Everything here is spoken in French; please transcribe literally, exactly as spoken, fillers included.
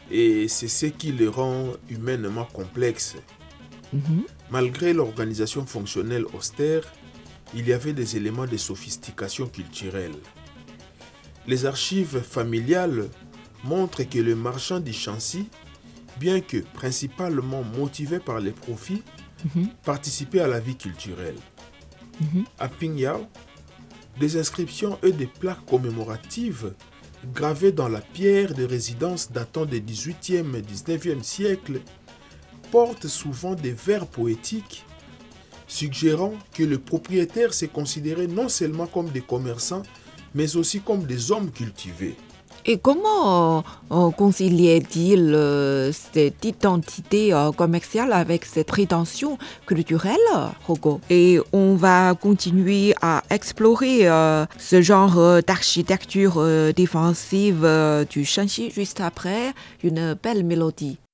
Et c'est ce qui le rend humainement complexe. Mhm. Malgré l'organisation fonctionnelle austère, il y avait des éléments de sophistication culturelle. Les archives familiales montrent que le marchand du Shanxi, bien que principalement motivé par les profits, Mhm. participait à la vie culturelle. Mhm. À Pingyao, des inscriptions et des plaques commémoratives gravées dans la pierre de résidence datant des dix-huitième et dix-neuvième siècles portent souvent des vers poétiques suggérant que le propriétaire s'est considéré non seulement comme des commerçants, mais aussi comme des hommes cultivés. Et comment euh, conciliait-il euh, cette identité euh, commerciale avec cette prétention culturelle, Rogo? Et on va continuer à explorer euh, ce genre euh, d'architecture euh, défensive euh, du Shanxi juste après une belle mélodie.